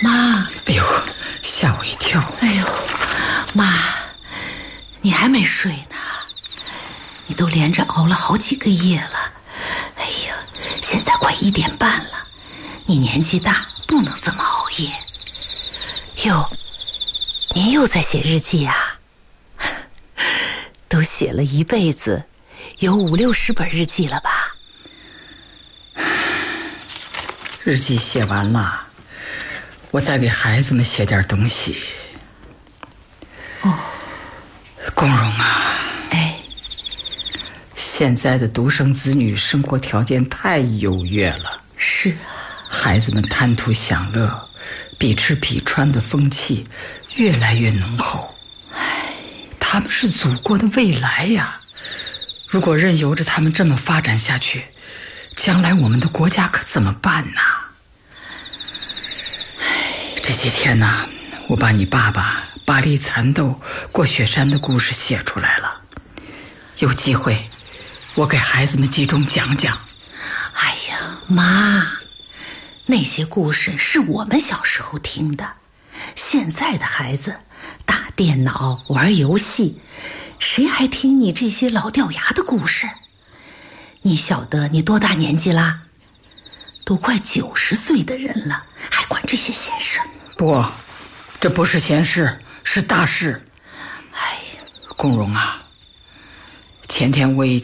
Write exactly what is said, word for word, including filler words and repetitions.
妈！ 哎呦，吓我一跳！ 哎呦，妈，你还没睡呢？你都连着熬了好几个夜了。哎呀，现在快一点半了，你年纪大，不能这么熬夜。哟，您又在写日记啊？都写了一辈子，有五六十本日记了吧？ 日记写完了，我再给孩子们写点东西。 哦， 龚荣啊， 哎， 现在的独生子女生活条件太优越了。 是啊， 孩子们贪图享乐，比吃比穿的风气越来越浓厚。 哎， 他们是祖国的未来呀！如果任由着他们这么发展下去，将来我们的国家可怎么办呢？这几天呢，我把你爸爸巴黎蚕豆过雪山的故事写出来了，有机会我给孩子们集中讲讲。 哎呀，妈，那些故事是我们小时候听的，现在的孩子打电脑玩游戏，谁还听你这些老掉牙的故事？你晓得你多大年纪啦？都快九十岁的人了，还管这些闲事？ 不，这不是闲事，是大事。 哎呀， 龚荣啊，前天我已